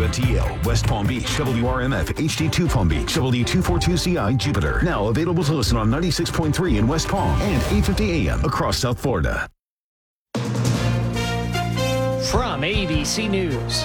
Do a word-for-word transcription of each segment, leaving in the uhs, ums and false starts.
Florida T L, West Palm Beach, W R M F, H D two Palm Beach, W two forty-two C I Jupiter. Now available to listen on ninety-six point three in West Palm and eight fifty A M across South Florida. From A B C News,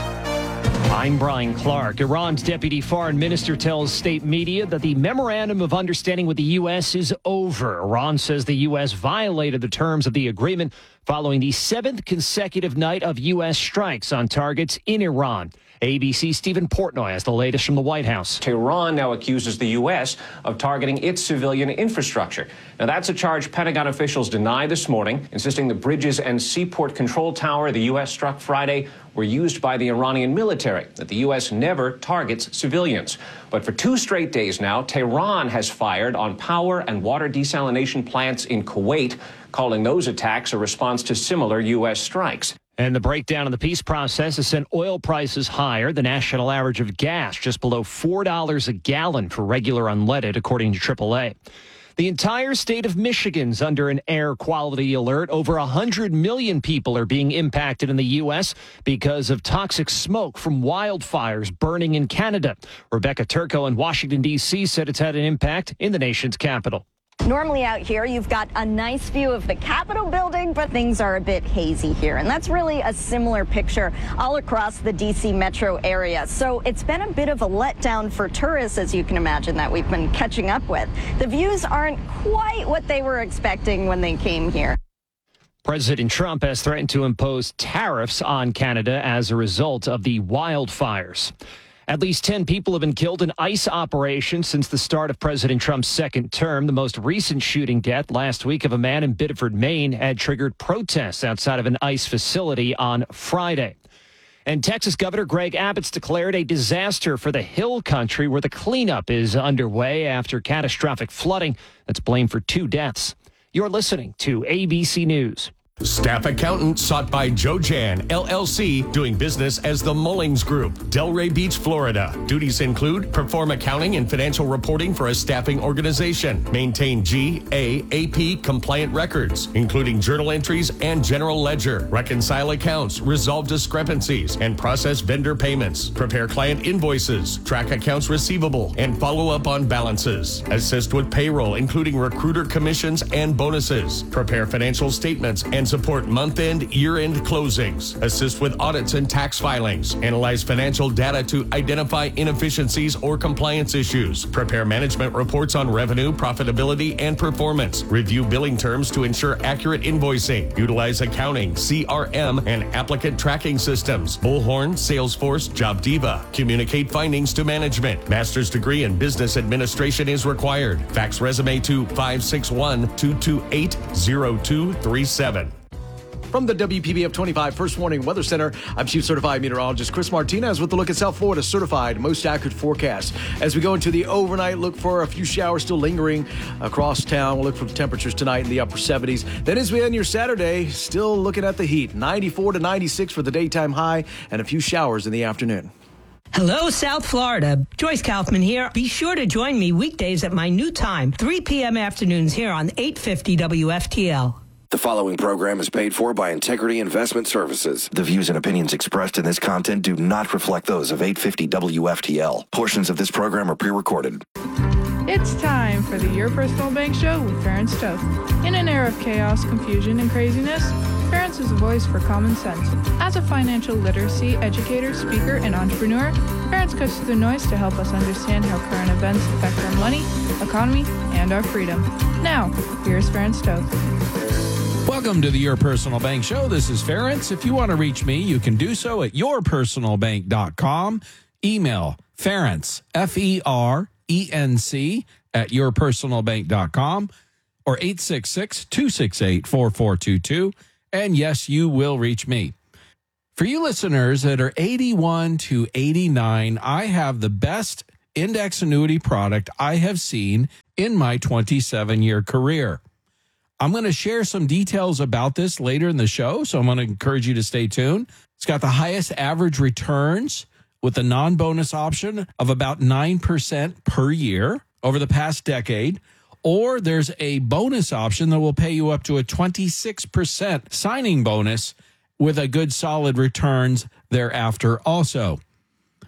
I'm Brian Clark. Iran's deputy foreign minister tells state media that the memorandum of understanding with the U S is over. Iran says the U S violated the terms of the agreement following the seventh consecutive night of U S strikes on targets in Iran. A B C's Stephen Portnoy has the latest from the White House. Tehran now accuses the U S of targeting its civilian infrastructure. Now, that's a charge Pentagon officials deny this morning, insisting the bridges and seaport control tower the U S struck Friday were used by the Iranian military, that the U S never targets civilians. But for two straight days now, Tehran has fired on power and water desalination plants in Kuwait, calling those attacks a response to similar U S strikes. And the breakdown of the peace process has sent oil prices higher. The national average of gas just below four dollars a gallon for regular unleaded, according to triple A. The entire state of Michigan's under an air quality alert. Over one hundred million people are being impacted in the U S because of toxic smoke from wildfires burning in Canada. Rebecca Turco in Washington, D C said it's had an impact in the nation's capital. Normally out here, you've got a nice view of the Capitol building, but things are a bit hazy here. And that's really a similar picture all across the D C metro area. So it's been a bit of a letdown for tourists, as you can imagine, that we've been catching up with. The views aren't quite what they were expecting when they came here. President Trump has threatened to impose tariffs on Canada as a result of the wildfires. At least ten people have been killed in ICE operations since the start of President Trump's second term. The most recent shooting death last week of a man in Biddeford, Maine, had triggered protests outside of an ICE facility on Friday. And Texas Governor Greg Abbott's declared a disaster for the Hill Country, where the cleanup is underway after catastrophic flooding that's blamed for two deaths. You're listening to A B C News. Staff accountant sought by Joe Jan, L L C, doing business as the Mullings Group, Delray Beach, Florida. Duties include perform accounting and financial reporting for a staffing organization, maintain G, A, A P compliant records, including journal entries and general ledger, reconcile accounts, resolve discrepancies, and process vendor payments, prepare client invoices, track accounts receivable, and follow up on balances, assist with payroll, including recruiter commissions and bonuses, prepare financial statements, and support month-end, year-end closings, assist with audits and tax filings, analyze financial data to identify inefficiencies or compliance issues, prepare management reports on revenue, profitability, and performance, review billing terms to ensure accurate invoicing, utilize accounting, C R M, and applicant tracking systems, Bullhorn, Salesforce, JobDiva, communicate findings to management. Master's degree in business administration is required. Fax resume to five six one, two two eight, zero two three seven. From the W P B F twenty-five First Warning Weather Center, I'm Chief Certified Meteorologist Chris Martinez with a look at South Florida's certified most accurate forecast. As we go into the overnight, look for a few showers still lingering across town. We'll look for temperatures tonight in the upper seventies. Then as we end your Saturday, still looking at the heat. ninety-four to ninety-six for the daytime high and a few showers in the afternoon. Hello, South Florida. Joyce Kaufman here. Be sure to join me weekdays at my new time, three p.m. afternoons here on eight fifty W F T L. The following program is paid for by Integrity Investment Services. The views and opinions expressed in this content do not reflect those of eight fifty W F T L. Portions of this program are pre-recorded. It's time for the Your Personal Bank Show with Ferenc Toth. In an era of chaos, confusion, and craziness, Ferenc is a voice for common sense. As a financial literacy educator, speaker, and entrepreneur, Ferenc cuts through the noise to help us understand how current events affect our money, economy, and our freedom. Now, here's Ferenc Toth. Welcome to the Your Personal Bank Show. This is Ferenc. If you want to reach me, you can do so at your personal bank dot com. Email Ferenc, F E R E N C, at your personal bank dot com or eight six six, two six eight, four four two two. And yes, you will reach me. For you listeners that are eighty-one to eighty-nine, I have the best index annuity product I have seen in my twenty-seven-year career. I'm going to share some details about this later in the show, so I'm going to encourage you to stay tuned. It's got the highest average returns with a non-bonus option of about nine percent per year over the past decade, or there's a bonus option that will pay you up to a twenty-six percent signing bonus with a good solid returns thereafter also.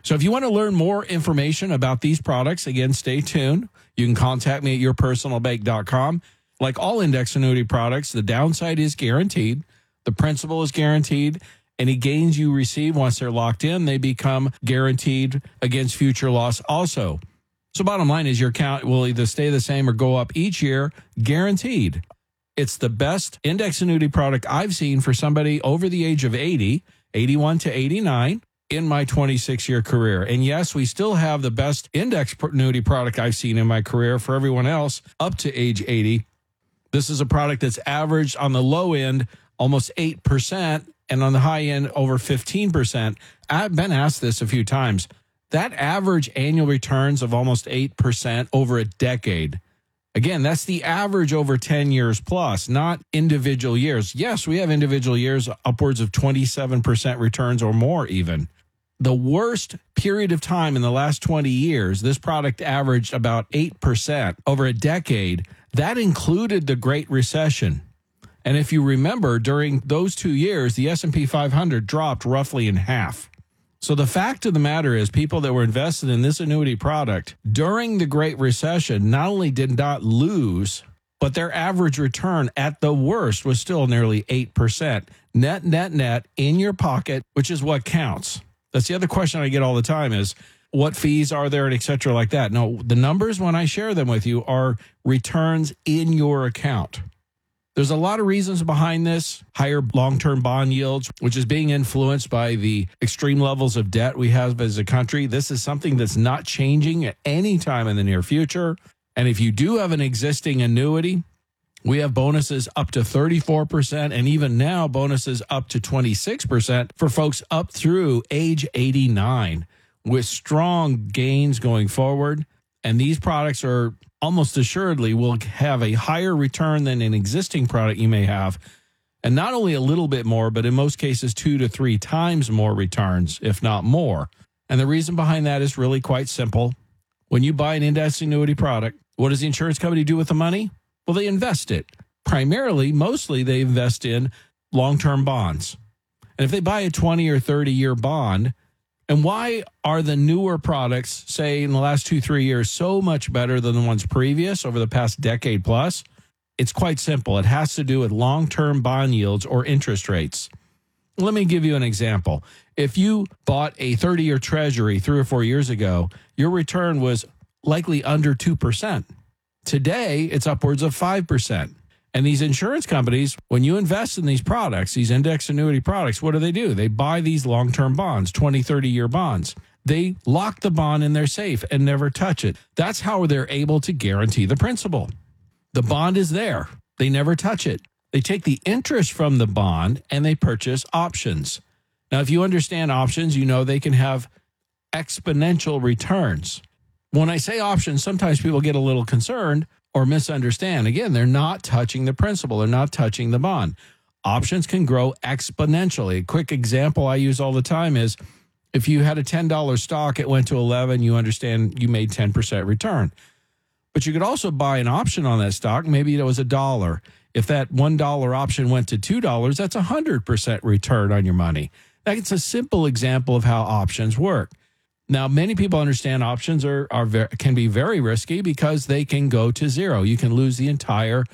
So if you want to learn more information about these products, again, stay tuned. You can contact me at your personal bank dot com. Like all index annuity products, the downside is guaranteed. The principal is guaranteed. Any gains you receive once they're locked in, they become guaranteed against future loss also. So bottom line is your account will either stay the same or go up each year, guaranteed. It's the best index annuity product I've seen for somebody over the age of eighty, eighty-one to eighty-nine in my twenty-six-year career. And yes, we still have the best index annuity product I've seen in my career for everyone else up to age eighty. This is a product that's averaged on the low end almost eight percent and on the high end over fifteen percent. I've been asked this a few times. That average annual returns of almost eight percent over a decade. Again, that's the average over ten years plus, not individual years. Yes, we have individual years upwards of twenty-seven percent returns or more even. The worst period of time in the last twenty years, this product averaged about eight percent over a decade. That included the Great Recession. And if you remember, during those two years, the S and P five hundred dropped roughly in half. So the fact of the matter is people that were invested in this annuity product during the Great Recession not only did not lose, but their average return at the worst was still nearly eight percent. Net, net, net in your pocket, which is what counts. That's the other question I get all the time is, what fees are there and et cetera like that? No, the numbers when I share them with you are returns in your account. There's a lot of reasons behind this. Higher long-term bond yields, which is being influenced by the extreme levels of debt we have as a country. This is something that's not changing at any time in the near future. And if you do have an existing annuity, we have bonuses up to thirty-four percent and even now bonuses up to twenty-six percent for folks up through age eighty-nine with strong gains going forward. And these products are almost assuredly will have a higher return than an existing product you may have. And not only a little bit more, but in most cases, two to three times more returns, if not more. And the reason behind that is really quite simple. When you buy an index annuity product, what does the insurance company do with the money? Well, they invest it. Primarily, mostly they invest in long-term bonds. And if they buy a twenty or thirty-year bond, and why are the newer products, say in the last two, three years, so much better than the ones previous over the past decade plus? It's quite simple. It has to do with long-term bond yields or interest rates. Let me give you an example. If you bought a thirty-year treasury three or four years ago, your return was likely under two percent. Today, it's upwards of five percent. And these insurance companies, when you invest in these products, these index annuity products, what do they do? They buy these long-term bonds, twenty, thirty-year bonds. They lock the bond in their safe and never touch it. That's how they're able to guarantee the principal. The bond is there. They never touch it. They take the interest from the bond and they purchase options. Now, if you understand options, you know they can have exponential returns. When I say options, sometimes people get a little concerned or misunderstand. Again, they're not touching the principal. They're not touching the bond. Options can grow exponentially. A quick example I use all the time is if you had a ten dollar stock, it went to eleven, you understand you made ten percent return. But you could also buy an option on that stock. Maybe it was a dollar. If that one dollar option went to two dollars, that's a one hundred percent return on your money. That's a simple example of how options work. Now, many people understand options are, are very, can be very risky because they can go to zero. You can lose the entire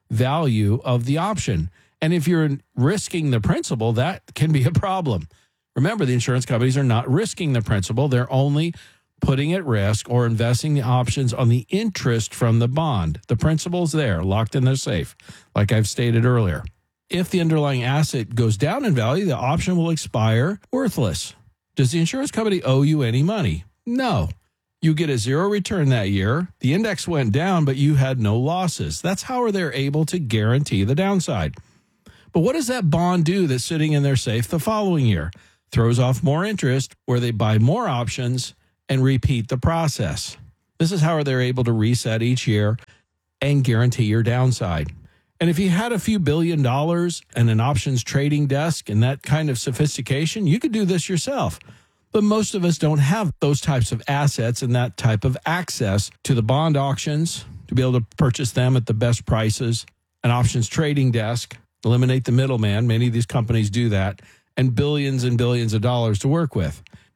value of the option. And if you're risking the principal, that can be a problem. Remember, the insurance companies are not risking the principal. They're only putting at risk or investing the options on the interest from the bond. The principal's there, locked in their safe, like I've stated earlier. If the underlying asset goes down in value, the option will expire worthless. Does the insurance company owe you any money? No. You get a zero return that year. The index went down, but you had no losses. That's how they're able to guarantee the downside. But what does that bond do that's sitting in their safe the following year? Throws off more interest where they buy more options and repeat the process. This is how they're able to reset each year and guarantee your downside. And if you had a few billion dollars and an options trading desk and that kind of sophistication, you could do this yourself. But most of us don't have those types of assets and that type of access to the bond auctions to be able to purchase them at the best prices, an options trading desk, eliminate the middleman. Many of these companies do that, and billions and billions of dollars to work with.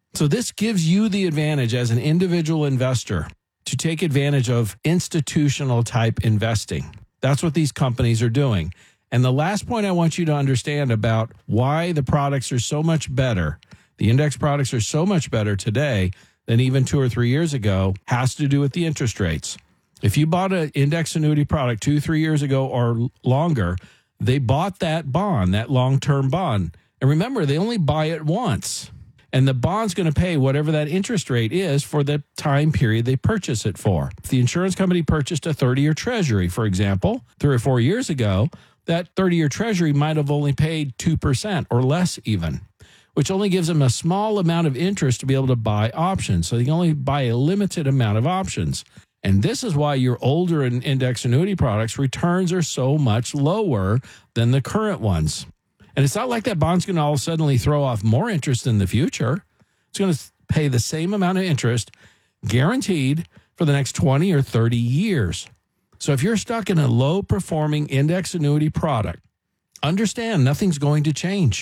So this gives you the advantage as an individual investor to take advantage of institutional type investing. That's what these companies are doing. And the last point I want you to understand about why the products are so much better, the index products are so much better today than even two or three years ago, has to do with the interest rates. If you bought an index annuity product two, three years ago or longer, they bought that bond, that long-term bond. And remember, they only buy it once. And the bond's going to pay whatever that interest rate is for the time period they purchase it for. If the insurance company purchased a thirty-year treasury, for example, three or four years ago, that thirty-year treasury might have only paid two percent or less even, which only gives them a small amount of interest to be able to buy options. So they can only buy a limited amount of options. And this is why your older index annuity products returns are so much lower than the current ones. And it's not like that bond's going to all of a sudden throw off more interest in the future. It's going to pay the same amount of interest guaranteed for the next twenty or thirty years. So if you're stuck in a low-performing index annuity product, understand nothing's going to change.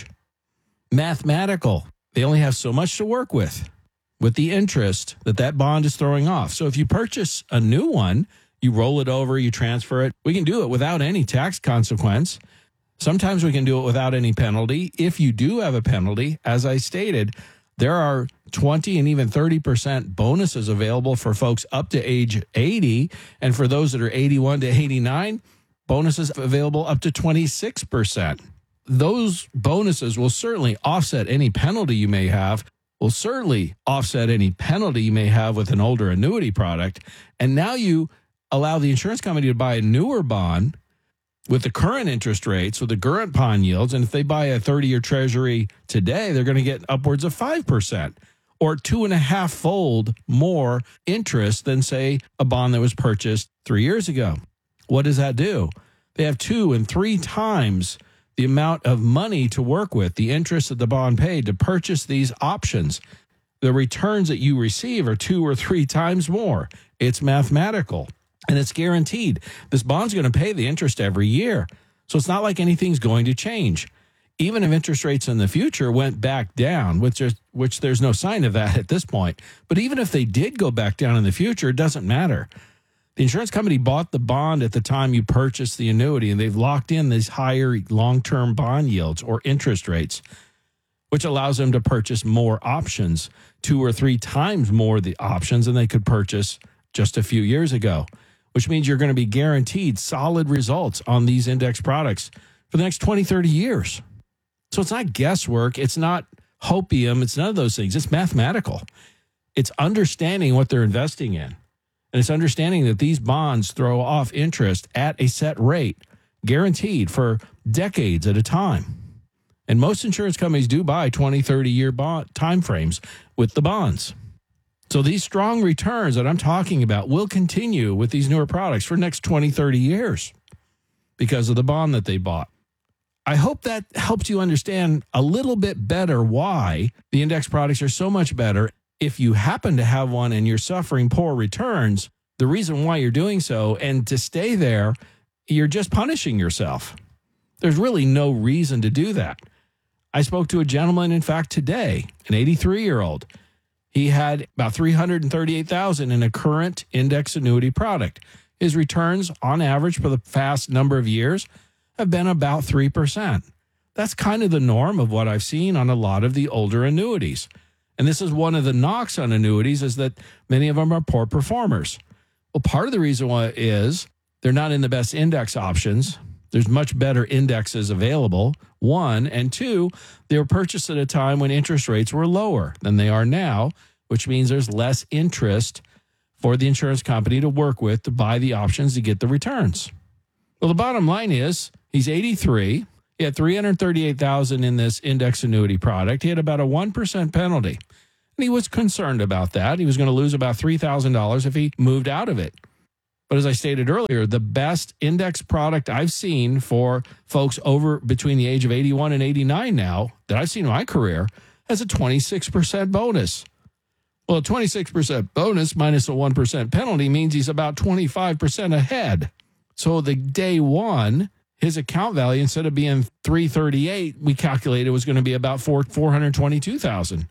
Mathematical. They only have so much to work with, with the interest that that bond is throwing off. So if you purchase a new one, you roll it over, you transfer it. We can do it without any tax consequence. Sometimes we can do it without any penalty. If you do have a penalty, as I stated, there are twenty and even thirty percent bonuses available for folks up to age eighty. And for those that are eighty-one to eighty-nine, bonuses available up to twenty-six percent. Those bonuses will certainly offset any penalty you may have, will certainly offset any penalty you may have with an older annuity product. And now you allow the insurance company to buy a newer bond with the current interest rates, with the current bond yields. And if they buy a thirty-year treasury today, they're going to get upwards of five percent or two and a half fold more interest than, say, a bond that was purchased three years ago. What does that do? They have two and three times the amount of money to work with, the interest that the bond paid to purchase these options. The returns that you receive are two or three times more. It's mathematical. And it's guaranteed. This bond's going to pay the interest every year. So it's not like anything's going to change. Even if interest rates in the future went back down, which there's, which there's no sign of that at this point, but even if they did go back down in the future, it doesn't matter. The insurance company bought the bond at the time you purchased the annuity, and they've locked in these higher long-term bond yields or interest rates, which allows them to purchase more options, two or three times more the options than they could purchase just a few years ago, which means you're going to be guaranteed solid results on these index products for the next twenty, thirty years. So it's not guesswork. It's not hopium. It's none of those things. It's mathematical. It's understanding what they're investing in. And it's understanding that these bonds throw off interest at a set rate, guaranteed for decades at a time. And most insurance companies do buy twenty, thirty-year bond time frames with the bonds. So these strong returns that I'm talking about will continue with these newer products for the next twenty, thirty years because of the bond that they bought. I hope that helps you understand a little bit better why the index products are so much better. If you happen to have one and you're suffering poor returns, the reason why you're doing so and to stay there, you're just punishing yourself. There's really no reason to do that. I spoke to a gentleman, in fact, today, an eighty-three-year-old. He had about three hundred thirty-eight thousand dollars in a current index annuity product. His returns on average for the past number of years have been about three percent. That's kind of the norm of what I've seen on a lot of the older annuities. And this is one of the knocks on annuities, is that many of them are poor performers. Well, part of the reason why is they're not in the best index options. There's much better indexes available, one. And two, they were purchased at a time when interest rates were lower than they are now, which means there's less interest for the insurance company to work with to buy the options to get the returns. Well, the bottom line is he's eighty-three. He had three hundred thirty-eight thousand dollars in this index annuity product. He had about a one percent penalty. And he was concerned about that. He was going to lose about three thousand dollars if he moved out of it. But as I stated earlier, the best index product I've seen for folks over between the age of eighty-one and eighty-nine now that I've seen in my career has a twenty-six percent bonus. Well, a twenty-six percent bonus minus a one percent penalty means he's about twenty-five percent ahead. So the day one, his account value, instead of being three thirty-eight, we calculated it was going to be about four, four hundred twenty-two thousand dollars.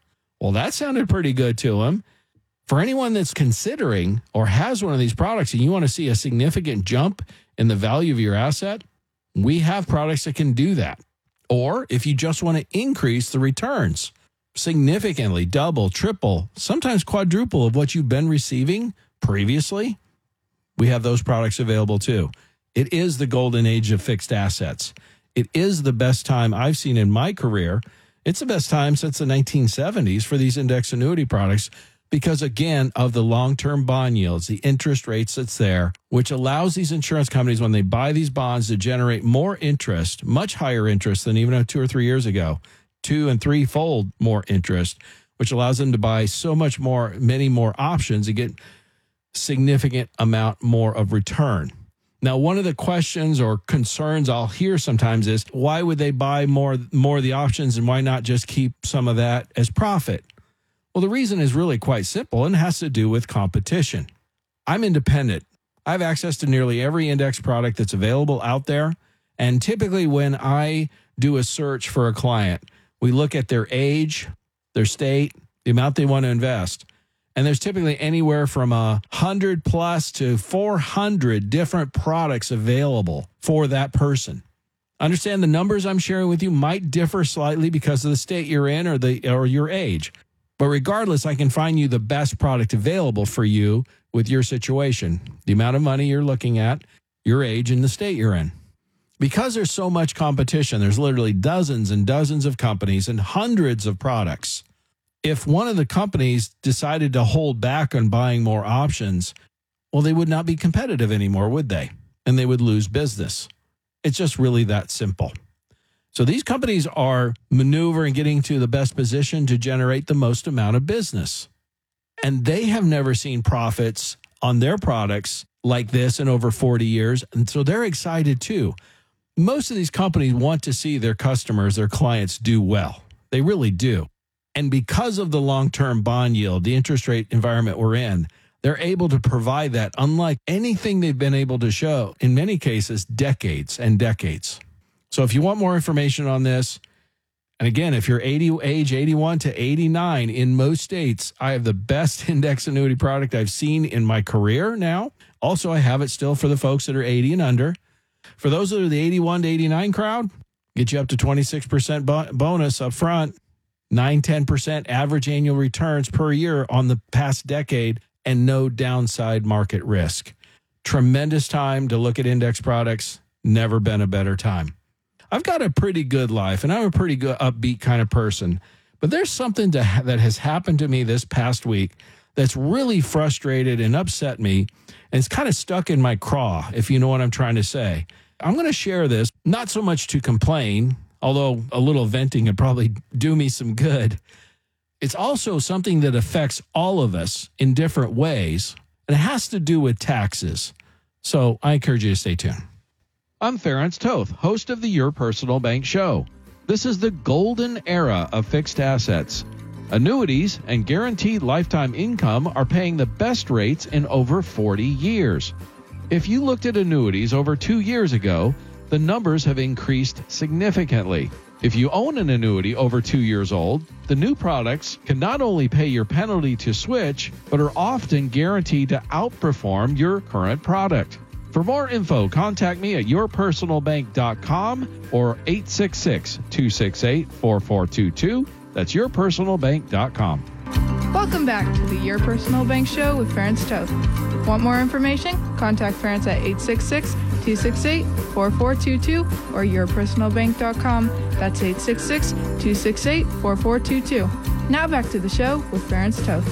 Well, that sounded pretty good to him. For anyone that's considering or has one of these products and you want to see a significant jump in the value of your asset, we have products that can do that. Or if you just want to increase the returns significantly, double, triple, sometimes quadruple of what you've been receiving previously, we have those products available too. It is the golden age of fixed assets. It is the best time I've seen in my career. It's the best time since the nineteen seventies for these index annuity products because, again, of the long-term bond yields, the interest rates that's there, which allows these insurance companies, when they buy these bonds, to generate more interest, much higher interest than even two or three years ago, two and three-fold more interest, which allows them to buy so much more, many more options and get significant amount more of return. Now, one of the questions or concerns I'll hear sometimes is, why would they buy more, more of the options and why not just keep some of that as profit? Well, the reason is really quite simple and has to do with competition. I'm independent. I have access to nearly every index product that's available out there. And typically when I do a search for a client, we look at their age, their state, the amount they want to invest. And there's typically anywhere from a hundred plus to four hundred different products available for that person. Understand the numbers I'm sharing with you might differ slightly because of the state you're in or the or your age. But regardless, I can find you the best product available for you with your situation, the amount of money you're looking at, your age, and the state you're in. Because there's so much competition, there's literally dozens and dozens of companies and hundreds of products. If one of the companies decided to hold back on buying more options, well, they would not be competitive anymore, would they? And they would lose business. It's just really that simple. So these companies are maneuvering, getting to the best position to generate the most amount of business. And they have never seen profits on their products like this in over forty years. And so they're excited too. Most of these companies want to see their customers, their clients do well. They really do. And because of the long-term bond yield, the interest rate environment we're in, they're able to provide that unlike anything they've been able to show, in many cases, decades and decades. So if you want more information on this, and again, if you're eighty, age eighty-one to eighty-nine in most states, I have the best index annuity product I've seen in my career now. Also, I have it still for the folks that are eighty and under. For those that are the eighty-one to eighty-nine crowd, get you up to twenty-six percent bo- bonus up front, nine, ten percent average annual returns per year on the past decade, and no downside market risk. Tremendous time to look at index products. Never been a better time. I've got a pretty good life, and I'm a pretty good upbeat kind of person. But there's something to ha- that has happened to me this past week that's really frustrated and upset me, and it's kind of stuck in my craw, if you know what I'm trying to say. I'm going to share this, not so much to complain, although a little venting would probably do me some good. It's also something that affects all of us in different ways, and it has to do with taxes. So I encourage you to stay tuned. I'm Ference Toth, host of the Your Personal Bank Show. This is the golden era of fixed assets. Annuities and guaranteed lifetime income are paying the best rates in over forty years. If you looked at annuities over two years ago, the numbers have increased significantly. If you own an annuity over two years old, the new products can not only pay your penalty to switch, but are often guaranteed to outperform your current product. For more info, contact me at your personal bank dot com or eight six six, two six eight, four four two two. That's your personal bank dot com. Welcome back to the Your Personal Bank Show with Ference Toth. Want more information? Contact Ference at eight six six, two six eight, four four two two or your personal bank dot com. That's eight six six, two six eight, four four two two. Now back to the show with Ference Toth.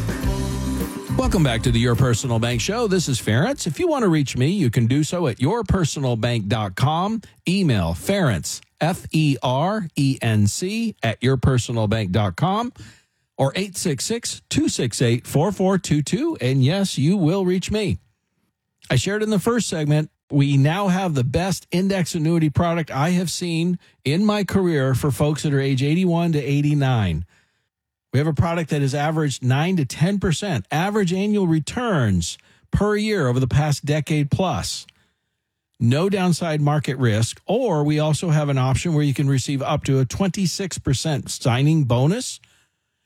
Welcome back to the Your Personal Bank Show. This is Ference. If you want to reach me, you can do so at your personal bank dot com. Email Ference, F E R E N C, at your personal bank dot com or eight six six, two six eight, four four two two. And yes, you will reach me. I shared in the first segment, we now have the best index annuity product I have seen in my career for folks that are age eighty-one to eighty-nine. We have a product that has averaged nine to ten percent average annual returns per year over the past decade plus. No downside market risk, or we also have an option where you can receive up to a twenty-six percent signing bonus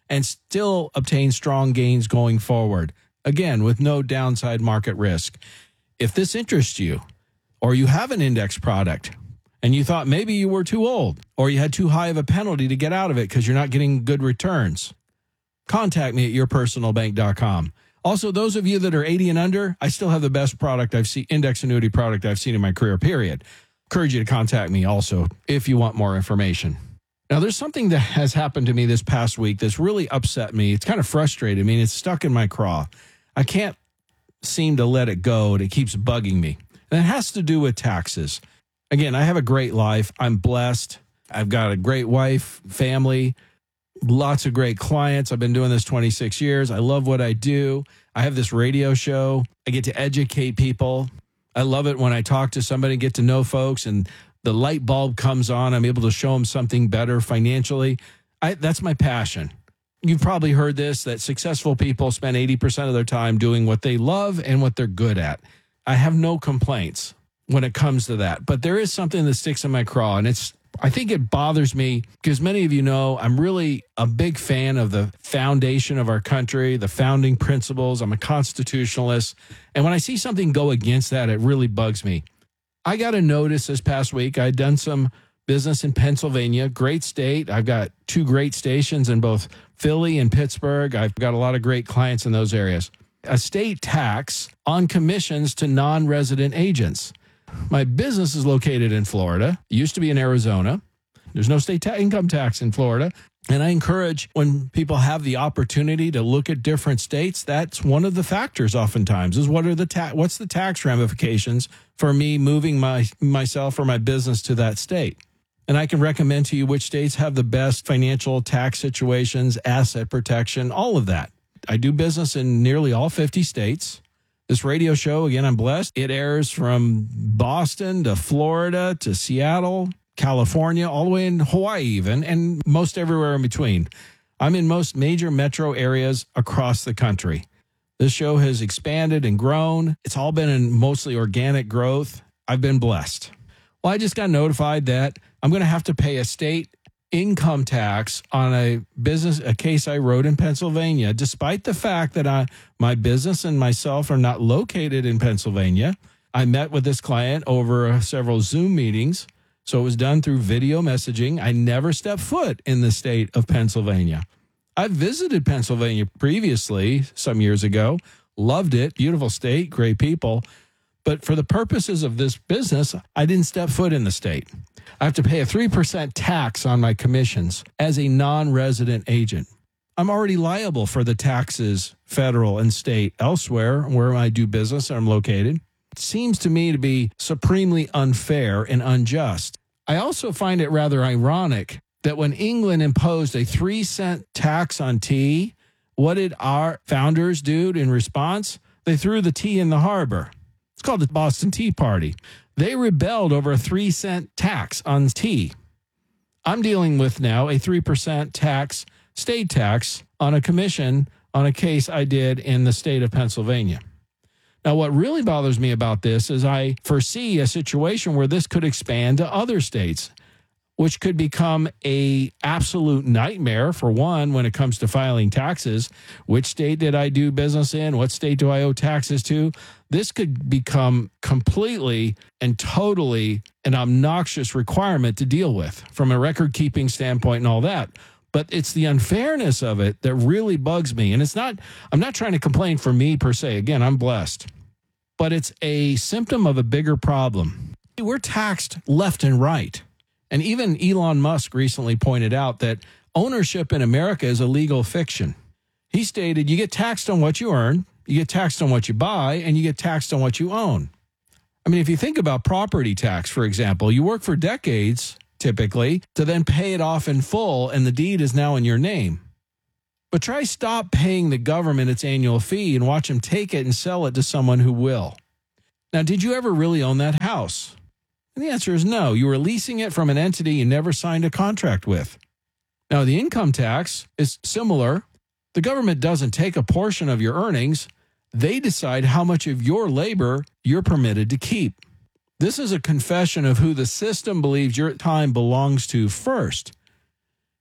and still obtain strong gains going forward. Again, with no downside market risk. If this interests you, or you have an index product, and you thought maybe you were too old, or you had too high of a penalty to get out of it because you're not getting good returns, contact me at your personal bank dot com. Also, those of you that are eighty and under, I still have the best product I've seen, index annuity product I've seen in my career, period. Encourage you to contact me also if you want more information. Now, there's something that has happened to me this past week that's really upset me. It's kind of frustrated me, and it's stuck in my craw. I can't seem to let it go, and it keeps bugging me. And it has to do with taxes. Again, I have a great life. I'm blessed. I've got a great wife, family, lots of great clients. I've been doing this twenty-six years. I love what I do. I have this radio show. I get to educate people. I love it when I talk to somebody, get to know folks, and the light bulb comes on. I'm able to show them something better financially. I, that's my passion. You've probably heard this, that successful people spend eighty percent of their time doing what they love and what they're good at. I have no complaints when it comes to that. But there is something that sticks in my craw, and it's I think it bothers me because many of you know I'm really a big fan of the foundation of our country, the founding principles. I'm a constitutionalist. And when I see something go against that, it really bugs me. I got a notice this past week. I'd done some business in Pennsylvania, great state. I've got two great stations in both Philly and Pittsburgh. I've got a lot of great clients in those areas. A state tax on commissions to non-resident agents. My business is located in Florida. It used to be in Arizona. There's no state ta- income tax in Florida. And I encourage when people have the opportunity to look at different states, that's one of the factors oftentimes is what are the ta- what's the tax ramifications for me moving my myself or my business to that state. And I can recommend to you which states have the best financial tax situations, asset protection, all of that. I do business in nearly all fifty states. This radio show, again, I'm blessed. It airs from Boston to Florida to Seattle, California, all the way in Hawaii even, and most everywhere in between. I'm in most major metro areas across the country. This show has expanded and grown. It's all been in mostly organic growth. I've been blessed. Well, I just got notified that I'm going to have to pay a state income tax on a business, a case I wrote in Pennsylvania, despite the fact that I, my business and myself are not located in Pennsylvania. I met with this client over several Zoom meetings. So it was done through video messaging. I never stepped foot in the state of Pennsylvania. I visited Pennsylvania previously some years ago, loved it, beautiful state, great people. But for the purposes of this business, I didn't step foot in the state. I have to pay a three percent tax on my commissions as a non-resident agent. I'm already liable for the taxes, federal and state, elsewhere where I do business and I'm located. It seems to me to be supremely unfair and unjust. I also find it rather ironic that when England imposed a three cent tax on tea, what did our founders do in response? They threw the tea in the harbor. It's called the Boston Tea Party. They rebelled over a three cent tax on tea. I'm dealing with now a three percent tax, state tax, on a commission on a case I did in the state of Pennsylvania. Now, what really bothers me about this is I foresee a situation where this could expand to other states, which could become a absolute nightmare, for one, when it comes to filing taxes. Which state did I do business in? What state do I owe taxes to? This could become completely and totally an obnoxious requirement to deal with from a record-keeping standpoint and all that. But it's the unfairness of it that really bugs me. And it's not, I'm not trying to complain for me per se. Again, I'm blessed. But it's a symptom of a bigger problem. We're taxed left and right. And even Elon Musk recently pointed out that ownership in America is a legal fiction. He stated you get taxed on what you earn, you get taxed on what you buy, and you get taxed on what you own. I mean, if you think about property tax, for example, you work for decades, typically, to then pay it off in full, and the deed is now in your name. But try stop paying the government its annual fee and watch them take it and sell it to someone who will. Now, did you ever really own that house? And the answer is no. You were leasing it from an entity you never signed a contract with. Now, the income tax is similar. The government doesn't take a portion of your earnings. They decide how much of your labor you're permitted to keep. This is a confession of who the system believes your time belongs to first.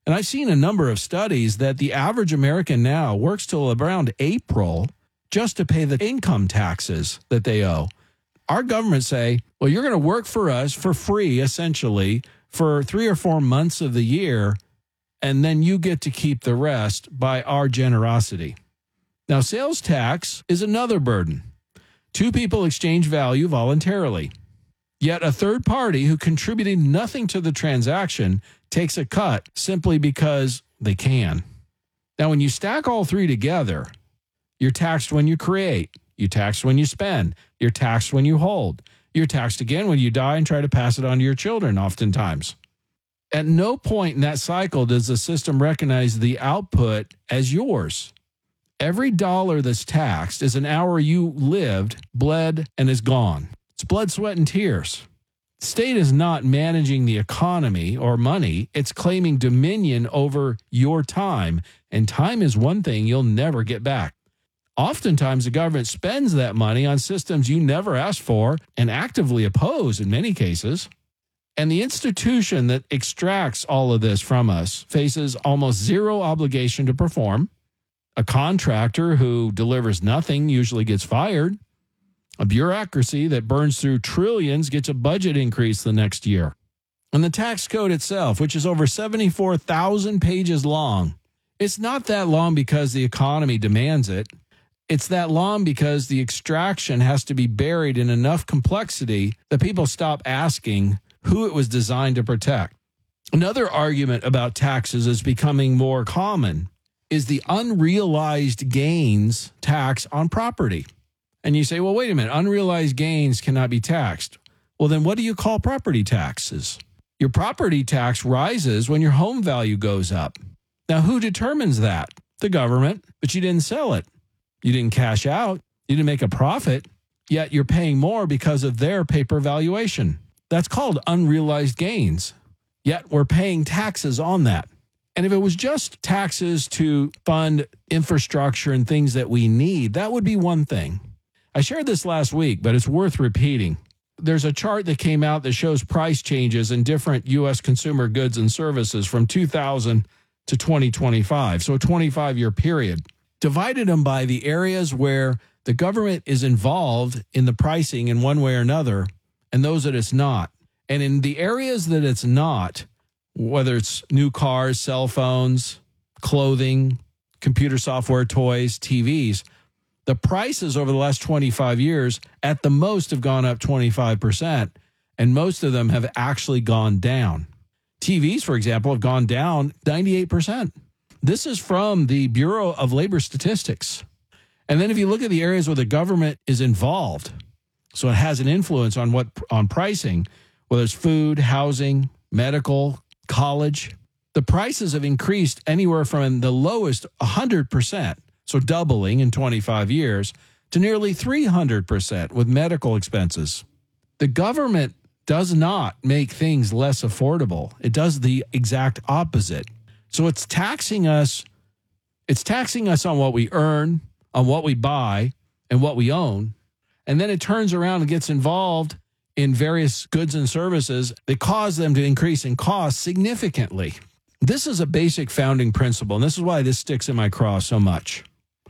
And I've seen a number of studies that the average American now works till around April just to pay the income taxes that they owe. Our government say, well, you're going to work for us for free, essentially, for three or four months of the year, and then you get to keep the rest by our generosity. Now, sales tax is another burden. Two people exchange value voluntarily. Yet a third party who contributed nothing to the transaction takes a cut simply because they can. Now, when you stack all three together, you're taxed when you create, you're taxed when you spend, you're taxed when you hold, you're taxed again when you die and try to pass it on to your children oftentimes. At no point in that cycle does the system recognize the output as yours. Every dollar that's taxed is an hour you lived, bled, and is gone. It's blood, sweat, and tears. The state is not managing the economy or money. It's claiming dominion over your time, and time is one thing you'll never get back. Oftentimes, the government spends that money on systems you never asked for and actively oppose in many cases. And the institution that extracts all of this from us faces almost zero obligation to perform. A contractor who delivers nothing usually gets fired. A bureaucracy that burns through trillions gets a budget increase the next year. And the tax code itself, which is over seventy-four thousand pages long, it's not that long because the economy demands it. It's that long because the extraction has to be buried in enough complexity that people stop asking who it was designed to protect. Another argument about taxes is becoming more common is the unrealized gains tax on property. And you say, well, wait a minute, unrealized gains cannot be taxed. Well, then what do you call property taxes? Your property tax rises when your home value goes up. Now, who determines that? The government, but you didn't sell it. You didn't cash out. You didn't make a profit, yet you're paying more because of their paper valuation. That's called unrealized gains, yet we're paying taxes on that. And if it was just taxes to fund infrastructure and things that we need, that would be one thing. I shared this last week, but it's worth repeating. There's a chart that came out that shows price changes in different U S consumer goods and services from two thousand to twenty twenty-five, so a twenty-five-year period. Divided them by the areas where the government is involved in the pricing in one way or another, and those that it's not. And in the areas that it's not, whether it's new cars, cell phones, clothing, computer software, toys, T Vs, the prices over the last twenty-five years at the most have gone up twenty-five percent, and most of them have actually gone down. T Vs, for example, have gone down ninety-eight percent. This is from the Bureau of Labor Statistics. And then if you look at the areas where the government is involved, so it has an influence on what on pricing, whether it's food, housing, medical, college, the prices have increased anywhere from the lowest one hundred percent, so doubling in twenty-five years, to nearly three hundred percent with medical expenses. The government does not make things less affordable. It does the exact opposite. So it's taxing us, it's taxing us on what we earn, on what we buy, and what we own. And then it turns around and gets involved in various goods and services that cause them to increase in cost significantly. This is a basic founding principle, and this is why this sticks in my craw so much.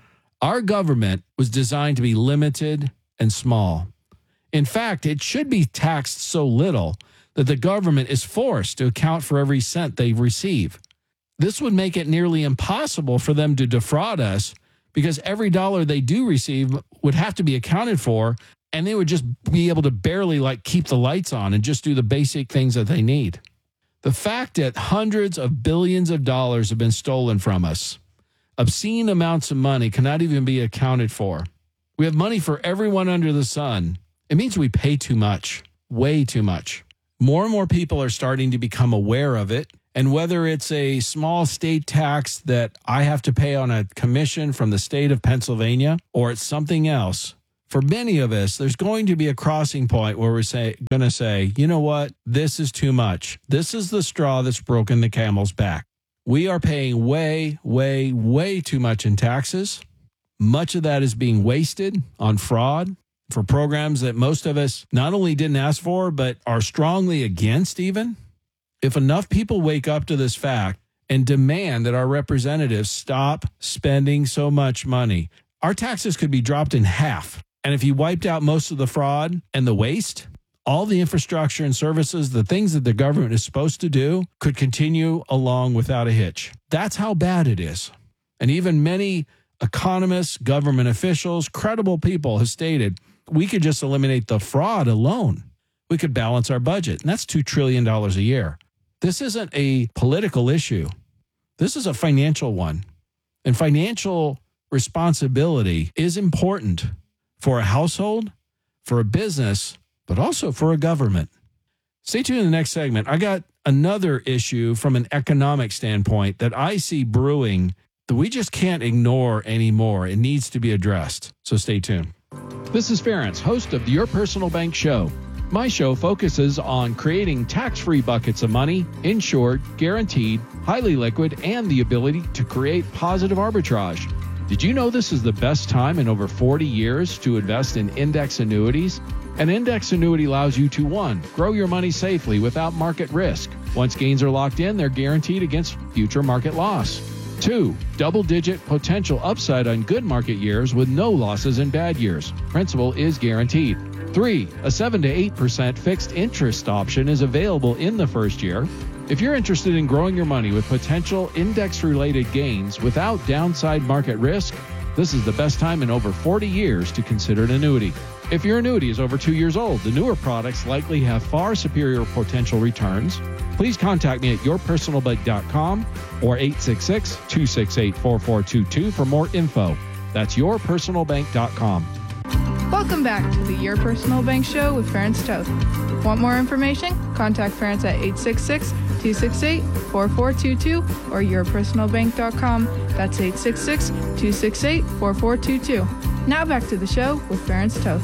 Our government was designed to be limited and small. In fact, it should be taxed so little that the government is forced to account for every cent they receive. This would make it nearly impossible for them to defraud us because every dollar they do receive would have to be accounted for, and they would just be able to barely like keep the lights on and just do the basic things that they need. The fact that hundreds of billions of dollars have been stolen from us, obscene amounts of money cannot even be accounted for. We have money for everyone under the sun. It means we pay too much, way too much. More and more people are starting to become aware of it. And whether it's a small state tax that I have to pay on a commission from the state of Pennsylvania, or it's something else, for many of us, there's going to be a crossing point where we're say, going to say, you know what, this is too much. This is the straw that's broken the camel's back. We are paying way, way, way too much in taxes. Much of that is being wasted on fraud for programs that most of us not only didn't ask for, but are strongly against even. If enough people wake up to this fact and demand that our representatives stop spending so much money. Our taxes could be dropped in half. And if you wiped out most of the fraud and the waste, all the infrastructure and services, the things that the government is supposed to do, could continue along without a hitch. That's how bad it is. And even many economists, government officials, credible people have stated we could just eliminate the fraud alone. We could balance our budget, and that's two trillion dollars a year. This isn't a political issue. This is a financial one. And financial responsibility is important for a household, for a business, but also for a government. Stay tuned in the next segment. I got another issue from an economic standpoint that I see brewing that we just can't ignore anymore. It needs to be addressed. So stay tuned. This is Ference, host of the Your Personal Bank Show. My show focuses on creating tax-free buckets of money, insured, guaranteed, highly liquid, and the ability to create positive arbitrage. Did you know this is the best time in over forty years to invest in index annuities? An index annuity allows you to, one, grow your money safely without market risk. Once gains are locked in, they're guaranteed against future market loss. Two, double-digit potential upside on good market years with no losses in bad years. Principal is guaranteed. Three, a seven to eight percent fixed interest option is available in the first year. If you're interested in growing your money with potential index-related gains without downside market risk, this is the best time in over forty years to consider an annuity. If your annuity is over two years old, the newer products likely have far superior potential returns. Please contact me at your personal bank dot com or eight six six, two six eight, four four two two for more info. That's your personal bank dot com. Welcome back to the Your Personal Bank Show with Ference Toth. Want more information? Contact Ference at eight six six, two six eight, four four two two or your personal bank dot com. That's eight six six, two six eight, four four two two. Now back to the show with Ference Toth.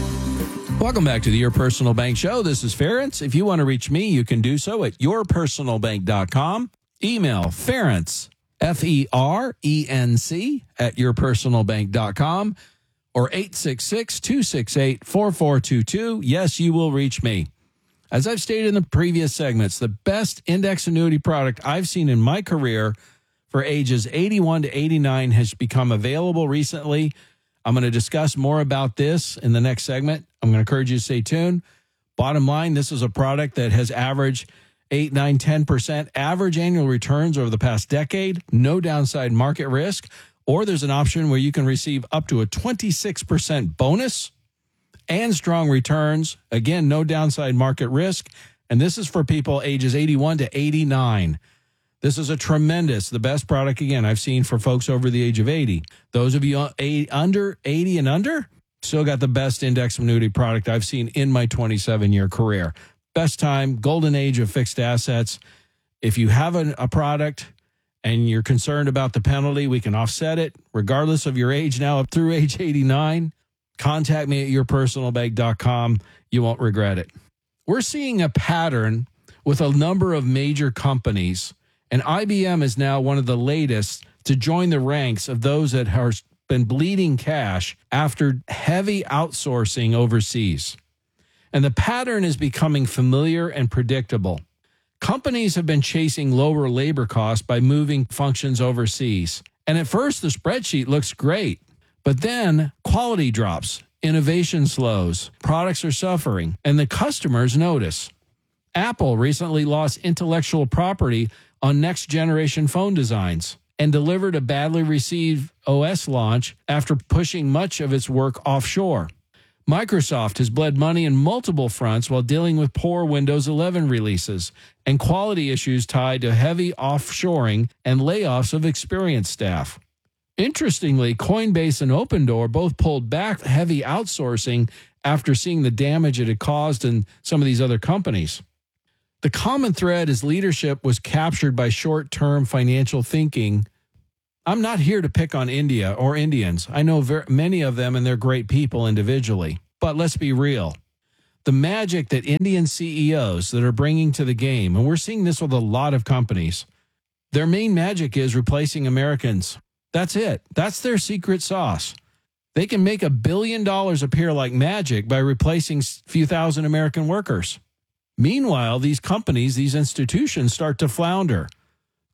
Welcome back to the Your Personal Bank Show. This is Ference. If you want to reach me, you can do so at your personal bank dot com. Email Ference, F E R E N C, at your personal bank dot com. Or eight six six, two six eight, four four two two. Yes, you will reach me. As I've stated in the previous segments, the best index annuity product I've seen in my career for ages eighty-one to eighty-nine has become available recently. I'm going to discuss more about this in the next segment. I'm going to encourage you to stay tuned. Bottom line, this is a product that has averaged eight, nine, ten percent average annual returns over the past decade, no downside market risk. Or there's an option where you can receive up to a twenty-six percent bonus and strong returns. Again, no downside market risk. And this is for people ages eighty-one to eighty-nine. This is a tremendous, the best product, again, I've seen for folks over the age of eighty. Those of you under eighty and under, still got the best index annuity product I've seen in my twenty-seven-year career. Best time, golden age of fixed assets. If you have a, a product and you're concerned about the penalty, we can offset it regardless of your age now up through age eighty-nine. Contact me at your personal bank dot com. You won't regret it. We're seeing a pattern with a number of major companies, and I B M is now one of the latest to join the ranks of those that have been bleeding cash after heavy outsourcing overseas. And the pattern is becoming familiar and predictable. Companies have been chasing lower labor costs by moving functions overseas. And at first, the spreadsheet looks great, but then quality drops, innovation slows, products are suffering, and the customers notice. Apple recently lost intellectual property on next-generation phone designs and delivered a badly received O S launch after pushing much of its work offshore. Microsoft has bled money in multiple fronts while dealing with poor Windows eleven releases and quality issues tied to heavy offshoring and layoffs of experienced staff. Interestingly, Coinbase and Opendoor both pulled back heavy outsourcing after seeing the damage it had caused in some of these other companies. The common thread is leadership was captured by short-term financial thinking. I'm not here to pick on India or Indians. I know very, many of them, and they're great people individually. But let's be real. The magic that Indian C E Os that are bringing to the game, and we're seeing this with a lot of companies, their main magic is replacing Americans. That's it. That's their secret sauce. They can make a billion dollars appear like magic by replacing a few thousand American workers. Meanwhile, these companies, these institutions start to flounder.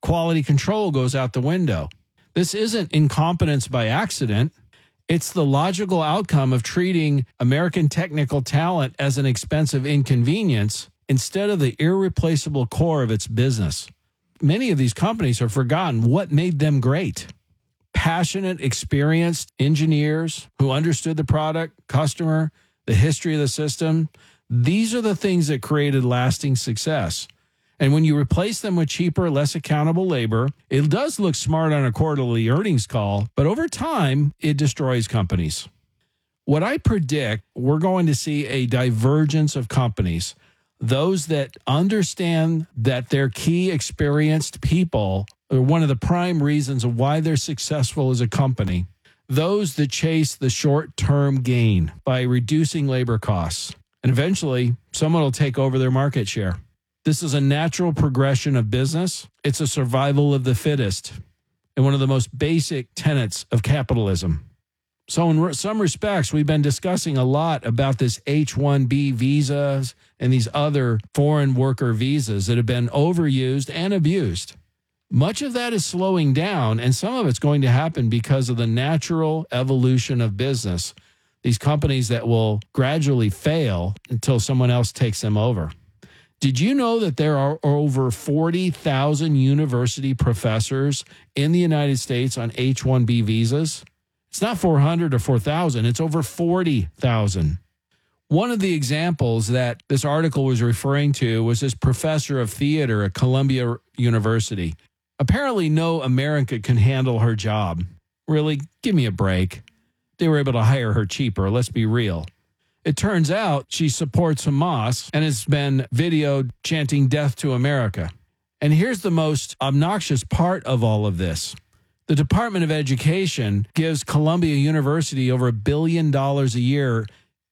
Quality control goes out the window. This isn't incompetence by accident. It's the logical outcome of treating American technical talent as an expensive inconvenience instead of the irreplaceable core of its business. Many of these companies have forgotten what made them great. Passionate, experienced engineers who understood the product, customer, the history of the system. These are the things that created lasting success. And when you replace them with cheaper, less accountable labor, it does look smart on a quarterly earnings call, but over time, it destroys companies. What I predict, we're going to see a divergence of companies. Those that understand that their key experienced people are one of the prime reasons of why they're successful as a company. Those that chase the short-term gain by reducing labor costs. And eventually, someone will take over their market share. This is a natural progression of business. It's a survival of the fittest and one of the most basic tenets of capitalism. So in some respects, we've been discussing a lot about this H one B visas and these other foreign worker visas that have been overused and abused. Much of that is slowing down, and some of it's going to happen because of the natural evolution of business. These companies that will gradually fail until someone else takes them over. Did you know that there are over forty thousand university professors in the United States on H one B visas? It's not four hundred or four thousand, it's over forty thousand. One of the examples that this article was referring to was this professor of theater at Columbia University. Apparently, no American can handle her job. Really, give me a break. They were able to hire her cheaper, let's be real. It turns out she supports Hamas and has been videoed chanting death to America. And here's the most obnoxious part of all of this. The Department of Education gives Columbia University over a billion dollars a year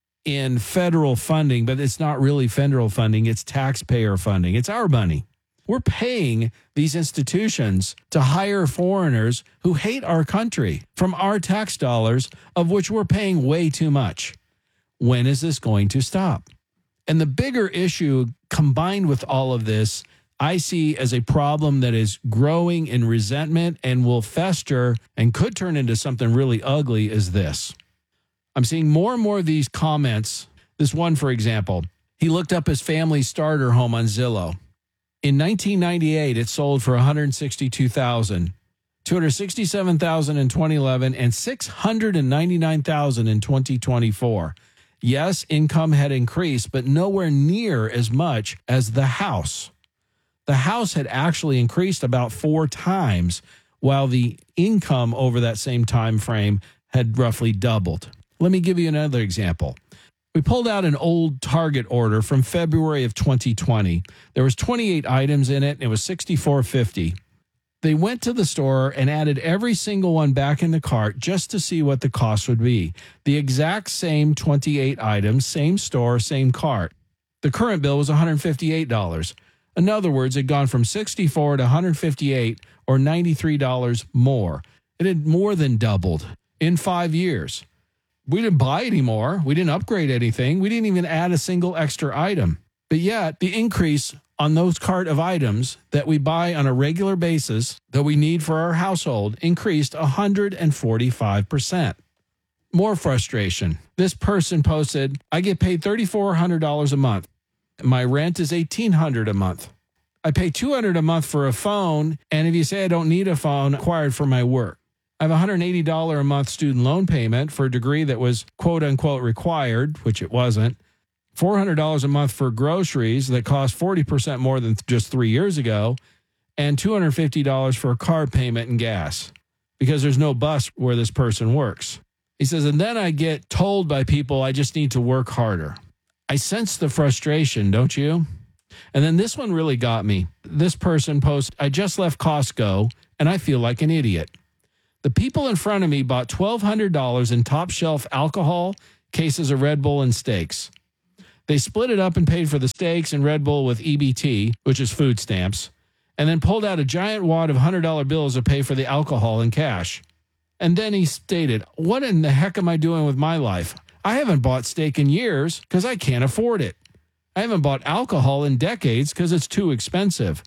in federal funding, but it's not really federal funding, it's taxpayer funding. It's our money. We're paying these institutions to hire foreigners who hate our country from our tax dollars, of which we're paying way too much. When is this going to stop? And the bigger issue combined with all of this, I see as a problem that is growing in resentment and will fester and could turn into something really ugly is this. I'm seeing more and more of these comments. This one, for example, he looked up his family's starter home on Zillow. In nineteen ninety-eight, it sold for one hundred sixty-two thousand dollars, two hundred sixty-seven thousand dollars in twenty eleven, and six hundred ninety-nine thousand dollars in twenty twenty-four. Yes, income had increased, but nowhere near as much as the house. The house had actually increased about four times, while the income over that same time frame had roughly doubled. Let me give you another example. We pulled out an old Target order from February of twenty twenty. There was twenty-eight items in it, and it was sixty-four fifty. They went to the store and added every single one back in the cart just to see what the cost would be. The exact same twenty-eight items, same store, same cart. The current bill was one hundred fifty-eight dollars. In other words, it had gone from sixty-four dollars to one hundred fifty-eight dollars or ninety-three dollars more. It had more than doubled in five years. We didn't buy any more. We didn't upgrade anything. We didn't even add a single extra item. But yet, the increase on those cart of items that we buy on a regular basis that we need for our household increased one hundred forty-five percent. More frustration. This person posted, I get paid three thousand four hundred dollars a month. My rent is eighteen hundred dollars a month. I pay two hundred dollars a month for a phone, and if you say I don't need a phone, acquired for my work. I have a one hundred eighty dollars a month student loan payment for a degree that was quote unquote required, which it wasn't. four hundred dollars a month for groceries that cost forty percent more than just three years ago, and two hundred fifty dollars for a car payment and gas because there's no bus where this person works. He says, and then I get told by people I just need to work harder. I sense the frustration, don't you? And then this one really got me. This person posts, I just left Costco and I feel like an idiot. The people in front of me bought twelve hundred dollars in top shelf alcohol, cases of Red Bull, and steaks. They split it up and paid for the steaks and Red Bull with E B T, which is food stamps, and then pulled out a giant wad of one hundred dollar bills to pay for the alcohol in cash. And then he stated, what in the heck am I doing with my life? I haven't bought steak in years because I can't afford it. I haven't bought alcohol in decades because it's too expensive.